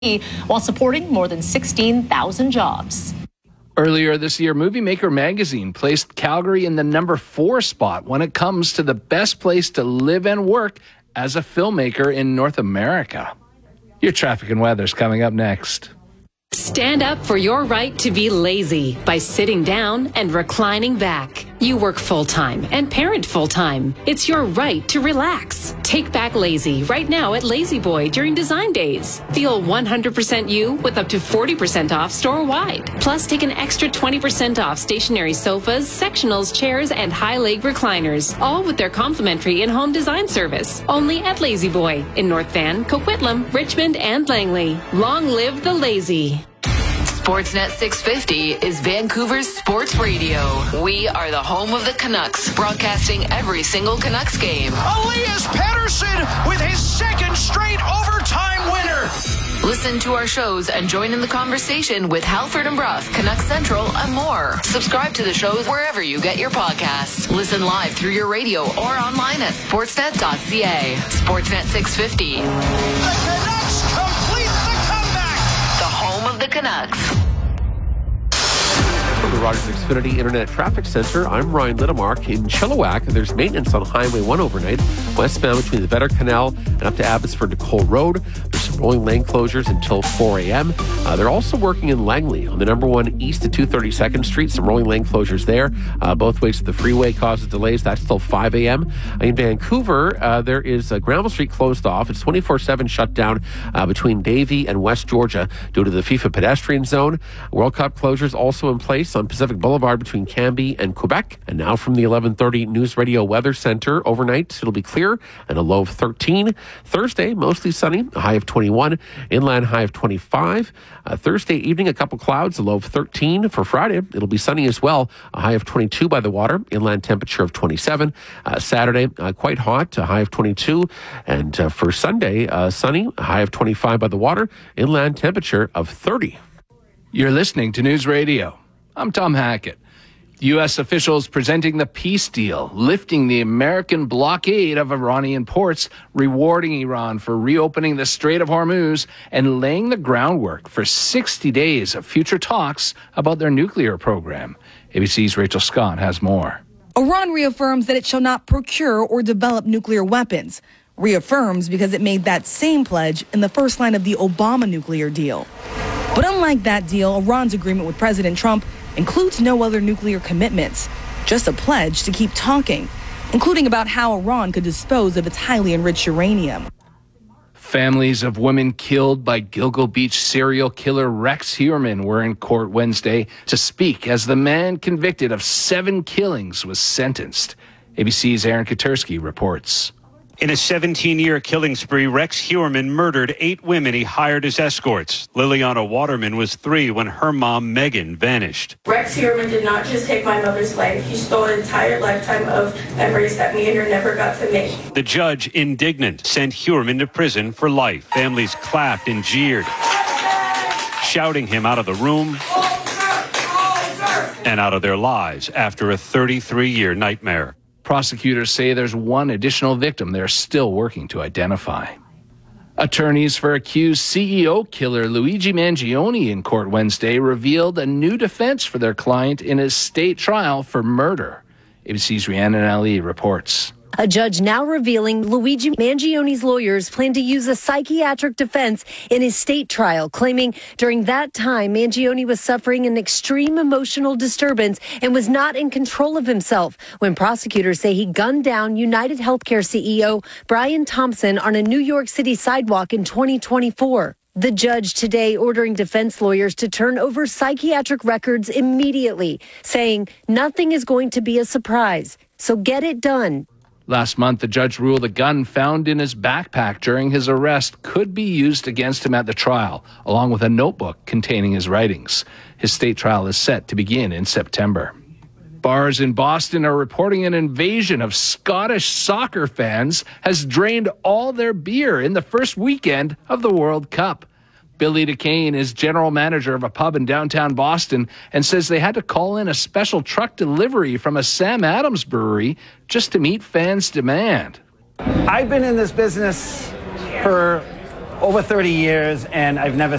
while supporting more than 16,000 jobs. Earlier this year, Movie Maker magazine placed Calgary in the number 4 spot when it comes to the best place to live and work as a filmmaker in North America. Your traffic and weather's coming up next. Stand up for your right to be lazy by sitting down and reclining back. You work full-time and parent full-time. It's your right to relax. Take back lazy right now at Lazy Boy during design days. Feel 100% you with up to 40% off store-wide. Plus, take an extra 20% off stationary sofas, sectionals, chairs, and high-leg recliners, all with their complimentary in-home design service. Only at Lazy Boy in North Van, Coquitlam, Richmond, and Langley. Long live the lazy. Sportsnet 650 is Vancouver's sports radio. We are the home of the Canucks, broadcasting every single Canucks game. Elias Pettersson with his second straight overtime winner. Listen to our shows and join in the conversation with Halford and Brough, Canucks Central, and more. Subscribe to the shows wherever you get your podcasts. Listen live through your radio or online at sportsnet.ca. Sportsnet 650. The Canucks complete the comeback. The home of the Canucks. From the Rogers Xfinity Internet Traffic Center, I'm Ryan Littlemark. In Chilliwack, there's maintenance on Highway 1 overnight, westbound between the Vetter Canal and up to Abbotsford to Cole Road. There's some rolling lane closures until 4 a.m. They're also working in Langley on the number 1 east of 232nd Street. Some rolling lane closures there. Both ways to the freeway causes delays. That's till 5 a.m. In Vancouver, there is Granville Street closed off. It's 24/7 shut down between Davie and West Georgia due to the FIFA pedestrian zone. World Cup closures also in place on Pacific Boulevard between Cambie and Quebec. And now from the 11:30 News Radio Weather Center, overnight it'll be clear and a low of 13. Thursday, mostly sunny, a high of 21. Inland high of 25. Thursday evening, a couple clouds, a low of 13. For Friday, it'll be sunny as well, a high of 22 by the water. Inland temperature of 27. Saturday, quite hot, a high of 22. And for Sunday, sunny, a high of 25 by the water. Inland temperature of 30. You're listening to News Radio. I'm Tom Hackett. U.S. officials presenting the peace deal, lifting the American blockade of Iranian ports, rewarding Iran for reopening the Strait of Hormuz, and laying the groundwork for 60 days of future talks about their nuclear program. ABC's Rachel Scott has more. Iran reaffirms that it shall not procure or develop nuclear weapons. Reaffirms because it made that same pledge in the first line of the Obama nuclear deal. But unlike that deal, Iran's agreement with President Trump includes no other nuclear commitments, just a pledge to keep talking, including about how Iran could dispose of its highly enriched uranium. Families of women killed by Gilgo Beach serial killer Rex Heuermann were in court Wednesday to speak as the man convicted of 7 killings was sentenced. ABC's Aaron Katersky reports. In a 17-year killing spree, Rex Heuermann murdered 8 women he hired as escorts. Liliana Waterman was 3 when her mom, Megan, vanished. Rex Heuermann did not just take my mother's life. He stole an entire lifetime of memories that me and her never got to make. The judge, indignant, sent Heuermann to prison for life. Families clapped and jeered, shouting him out of the room and out of their lives after a 33-year nightmare. Prosecutors say there's one additional victim they're still working to identify. Attorneys for accused CEO killer Luigi Mangione in court Wednesday revealed a new defense for their client in his state trial for murder. ABC's Rhiannon Ali reports. A judge now revealing Luigi Mangione's lawyers plan to use a psychiatric defense in his state trial, claiming during that time Mangione was suffering an extreme emotional disturbance and was not in control of himself when prosecutors say he gunned down United Healthcare CEO Brian Thompson on a New York City sidewalk in 2024. The judge today ordering defense lawyers to turn over psychiatric records immediately, saying nothing is going to be a surprise. So get it done. Last month, the judge ruled a gun found in his backpack during his arrest could be used against him at the trial, along with a notebook containing his writings. His state trial is set to begin in September. Bars in Boston are reporting an invasion of Scottish soccer fans has drained all their beer in the first weekend of the World Cup. Billy DeCane is general manager of a pub in downtown Boston and says they had to call in a special truck delivery from a Sam Adams brewery just to meet fans' demand. I've been in this business for over 30 years, and I've never